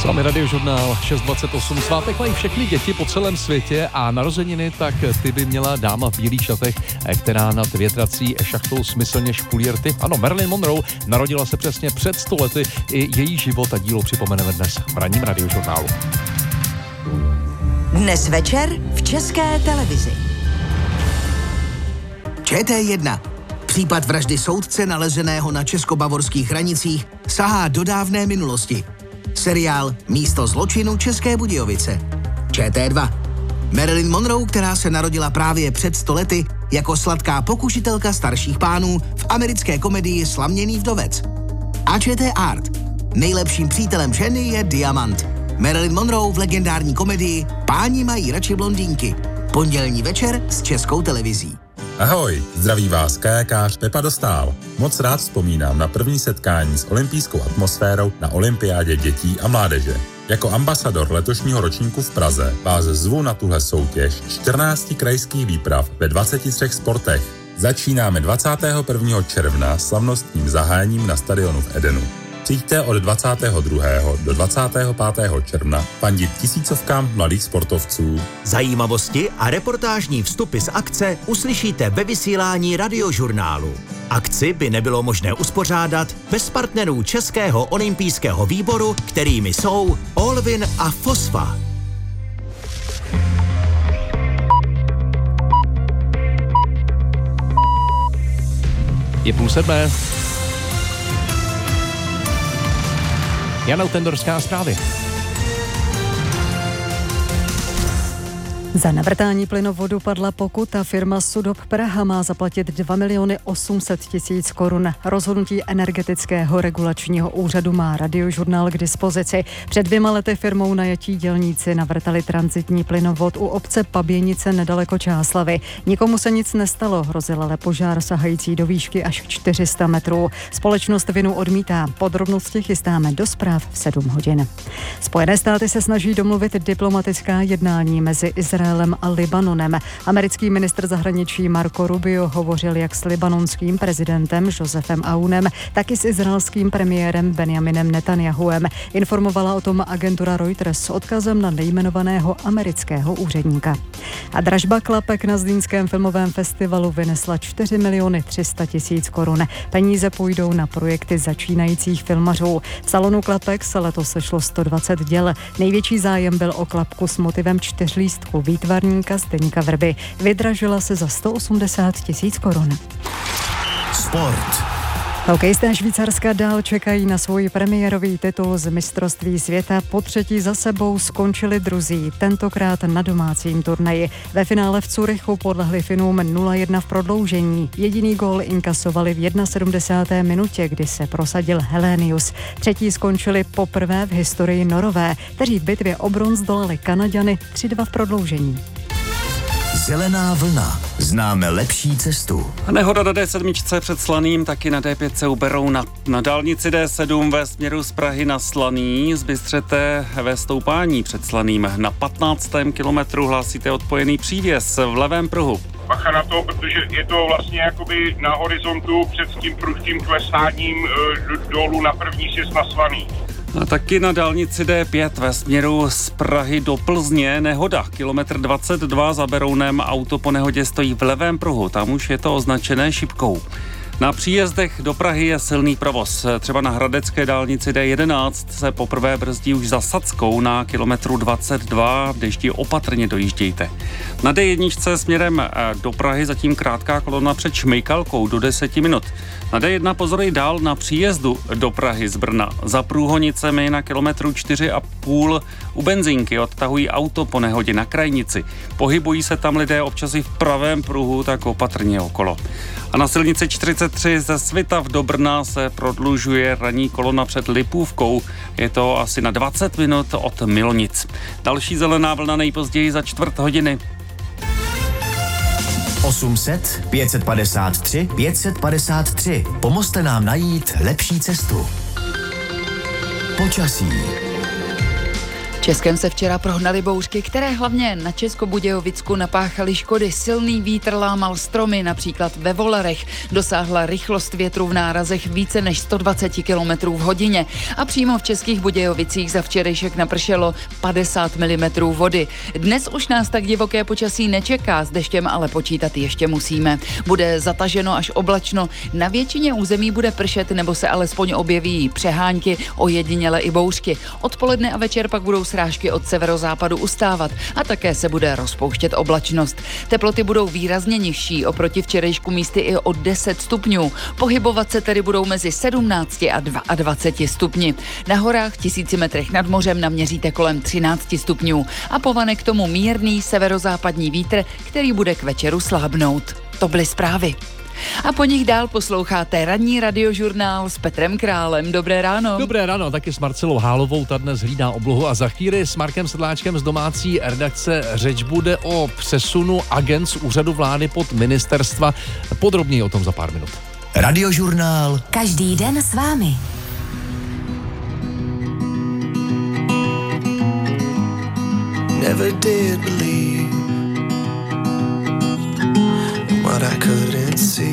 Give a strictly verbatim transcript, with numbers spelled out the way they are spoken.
S vámi Radiožurnál šest dvacet osm. Svátek mají všechny děti po celém světě a narozeniny tak ty by měla dáma v bílých šatech, která nad větrací šachtou smyslně špulí rty. Ano, Marilyn Monroe narodila se přesně před sto lety. I její život a dílo připomeneme dnes v ranním Radiožurnálu. Dnes večer v České televizi. Č T jedna. Případ vraždy soudce nalezeného na česko-bavorských hranicích sahá do dávné minulosti. Seriál Místo zločinu České Budějovice. Č T dva. Marilyn Monroe, která se narodila právě před sto lety jako sladká pokušitelka starších pánů v americké komedii Slaměný vdovec. A Č T Art. Nejlepším přítelem ženy je diamant. Marilyn Monroe v legendární komedii Páni mají radši blondýnky. Pondělní večer s Českou televizí. Ahoj, zdraví vás kajakář Pepa Dostál. Moc rád vzpomínám na první setkání s olympijskou atmosférou na olympiádě dětí a mládeže. Jako ambasador letošního ročníku v Praze vás zvu na tuhle soutěž čtrnácti krajských výprav ve dvaceti třech sportech. Začínáme dvacátého prvního června slavnostním zahájením na stadionu v Edenu. Přijďte od dvacátého druhého do dvacátého pátého června fandit tisícovkám mladých sportovců. Zajímavosti a reportážní vstupy z akce uslyšíte ve vysílání Radiožurnálu. Akci by nebylo možné uspořádat bez partnerů Českého olympijského výboru, kterými jsou Olvin a Fosfa. Je půl sedmé. Jana Tendorská zprávy. Za navrtání plynovodu padla pokuta. Firma Sudop Praha má zaplatit dva miliony osm set tisíc korun. Rozhodnutí energetického regulačního úřadu má Radiožurnál k dispozici. Před dvěma lety firmou najatí dělníci navrtali tranzitní plynovod u obce Paběnice nedaleko Čáslavy. Nikomu se nic nestalo, hrozil ale požár sahající do výšky až čtyři sta metrů. Společnost vinu odmítá. Podrobnosti chystáme do zpráv v sedm hodin. Spojené státy se snaží domluvit diplomatická jednání mezi Izraelem a Libanonem. Americký ministr zahraničí Marco Rubio hovořil jak s libanonským prezidentem Josefem Aunem, tak i s izraelským premiérem Benjaminem Netanjahuem. Informovala o tom agentura Reuters s odkazem na nejmenovaného amerického úředníka. A dražba klapek na Zlínském filmovém festivalu vynesla čtyři miliony tři sta tisíc korun. Peníze půjdou na projekty začínajících filmařů. V salonu klapek se letos sešlo sto dvacet děl. Největší zájem byl o klapku s motivem čtyřlístku výtvarníka Zdeňka Vrby. Vydražila se za sto osmdesát tisíc korun. Sport. Hokejisté Švýcarska dál čekají na svůj premiérový titul z mistrovství světa. Po třetí za sebou skončili druzí, tentokrát na domácím turnaji. Ve finále v Curychu podlehli Finům nula jedna v prodloužení. Jediný gól inkasovali v sedmdesáté první minutě, kdy se prosadil Helenius. Třetí skončili poprvé v historii Norové, kteří v bitvě o bronz dolali Kanaďany tři dva v prodloužení. Zelená vlna. Známe lepší cestu. Nehoda na D sedm před Slaným, taky na D pět se uberou na, na dálnici D sedm ve směru z Prahy na Slaný. Zbystřete ve stoupání před Slaným. Na patnáctém kilometru hlásíte odpojený přívěs v levém pruhu. Bacha na to, protože je to vlastně jakoby na horizontu před tím prudkým klesáním e, dolů na první sjezd na Slaný. A taky na dálnici D pět ve směru z Prahy do Plzně nehoda. Kilometr dvacet dva za Berounem, auto po nehodě stojí v levém pruhu, tam už je to označené šipkou. Na příjezdech do Prahy je silný provoz. Třeba na hradecké dálnici D jedenáct se poprvé brzdí už za Sackou na kilometru dvacet dva. V dešti opatrně dojíždějte. Na D jedna směrem do Prahy zatím krátká kolona před Šmejkalkou do deseti minut. Na D jedna pozoruj dál na příjezdu do Prahy z Brna. Za Průhonicemi na kilometru čtyři a půl u benzínky odtahují auto po nehodě na Krajnici. Pohybují se tam lidé občas i v pravém pruhu, tak opatrně okolo. A na silnici čtyřicet tři ze Svitav do Brna se prodlužuje ranní kolona před Lipůvkou. Je to asi na dvacet minut od Milonic. Další zelená vlna nejpozději za čtvrt hodiny. osm set, pět set padesát tři, pět set padesát tři. Pomozte nám najít lepší cestu. Počasí. Českem se včera prohnaly bouřky, které hlavně na Českobudějovicku napáchaly škody. Silný vítr lámal stromy, například ve Volerech. Dosáhla rychlost větru v nárazech více než sto dvacet kilometrů v hodině. A přímo v Českých Budějovicích za včerejšek napršelo padesát milimetrů vody. Dnes už nás tak divoké počasí nečeká, s deštěm ale počítat ještě musíme. Bude zataženo až oblačno, na většině území bude pršet nebo se alespoň objeví přehánky, ojediněle i bouřky. Odpoledne a večer pak budou srážky od severozápadu ustávat a také se bude rozpouštět oblačnost. Teploty budou výrazně nižší, oproti včerejšku místy i o deset stupňů. Pohybovat se tedy budou mezi sedmnácti a dvaceti stupni. Na horách tisíci metrech nad mořem naměříte kolem třinácti stupňů a povane k tomu mírný severozápadní vítr, který bude k večeru slábnout. To byly zprávy. A po nich dál posloucháte ranní radiožurnál s Petrem Králem. Dobré ráno. Dobré ráno, taky s Marcelou Hálovou, ta dnes hlídá oblohu a za chvíli s Markem Sedláčkem z domácí redakce řeč bude o přesunu agent z úřadu vlády pod ministerstva. Podrobněji o tom za pár minut. Radiožurnál. Každý den s vámi. Never did believe what I couldn't see.